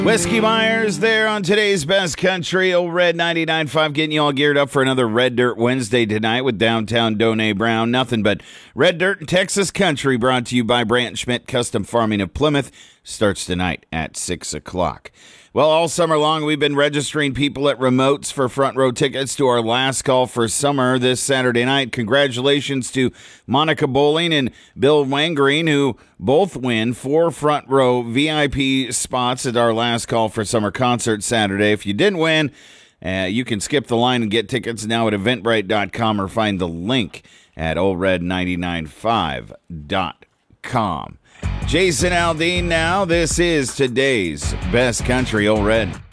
Whiskey Myers there on today's Best Country. Old Red 99.5 getting you all geared up for another Red Dirt Wednesday tonight with downtown Donay Brown. Nothing but Red Dirt and Texas Country, brought to you by Brant Schmidt Custom Farming of Plymouth. Starts tonight at 6 o'clock. Well, all summer long, we've been registering people at Remotes for front row tickets to our last call for summer this Saturday night. Congratulations to Monica Bowling and Bill Wangreen, who both win 4 front row VIP spots at our last call for summer concert Saturday. If you didn't win, you can skip the line and get tickets now at eventbrite.com or find the link at oldred995.com. Jason Aldean now. This is today's Best Country. Old Red.